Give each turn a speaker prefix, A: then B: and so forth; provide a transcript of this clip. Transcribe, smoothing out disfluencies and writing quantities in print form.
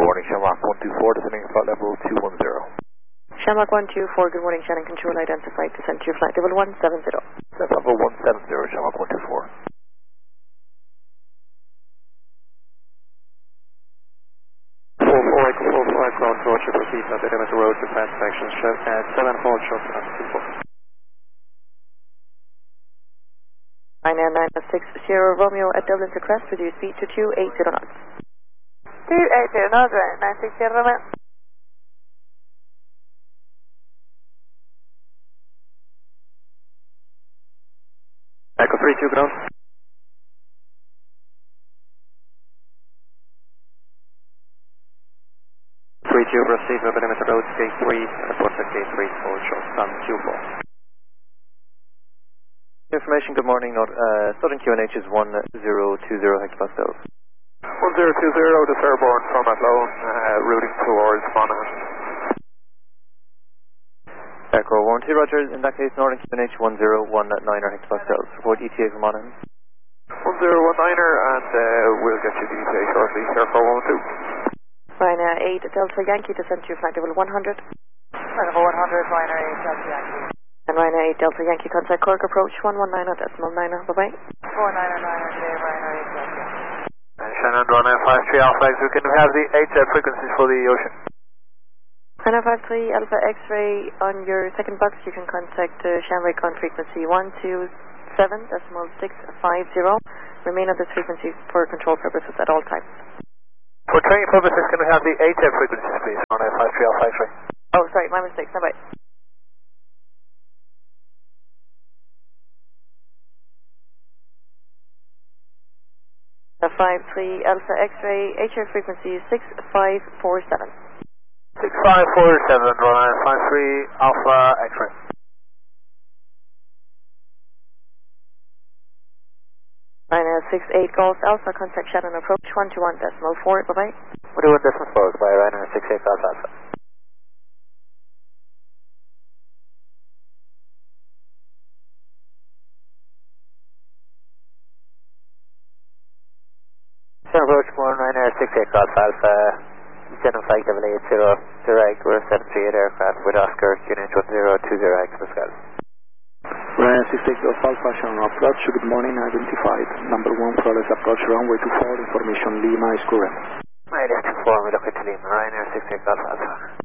A: morning, Shamrock 124, descending flight level 210.
B: Shamrock 124, good morning, Shannon Control identified, descent to your flight level 170.
A: Descent level 170, Shamrock 124.
C: Cross Road, Triple Keith, at Elevator Road, Japan Section, 7 hold, short, 24.
B: 960 Romeo at Dublin to crest, reduce speed to 280 knots.
D: 280 knots, right, 960 Romeo.
C: Echo 32 ground. 32, proceed with Elevator Road, gate 3, and report at gate 3, hold short, sun, Q4.
E: Information, good morning, Southern QNH is 1020 hectopascals.
A: 1020 to Fairborn from Athlone, routing towards Monaghan.
E: Echo 12, roger, in that case, Northern QNH 1019 hectopascals. Report ETA for Monaghan.
A: 1019er, and we'll get you the ETA shortly, Airco 112.
B: Ryanair 8 Delta Yankee, descent to your flight level 100.
D: Level 100, Ryanair 8 Delta Yankee.
B: And Ryanair 8 Delta Yankee, contact Cork approach 119.9, bye-bye.
D: 4999 today, Ryanair 8 Delta Yankee.
A: Shannon, Ryanair 53 Alpha X, we can have the 8 frequencies for the ocean.
B: Ryanair 53 Alpha X-ray, on your second box you can contact Shamrock con frequency 127.650. Remain at this frequency for control purposes at all times.
A: For training purposes, can we have the 8 frequencies, please? Ryanair 53 Alpha X-ray.
B: Oh, sorry, my mistake, bye-bye. The 53 Alpha X-ray, HF frequency 6547.
A: 6547, Ryanair 53 Alpha X-ray.
B: Ryanair 68 Golf Alpha, contact Shannon approach 121.4, bye-bye.
E: 121.4 by Ryanair 68 Golf Alpha. Approach 1 Ryanair 68 Golf Alpha, general flight level 80, direct, we're 738 aircraft with Oscar, QNH 1020 hectopascals.
F: Ryanair 68 Golf Alpha, Shannon approach, good morning, identified. Number 1 flawless approach, runway 24, information Lima is current.
E: Right, 24, we look at Lima, Ryanair 68 Golf Alpha.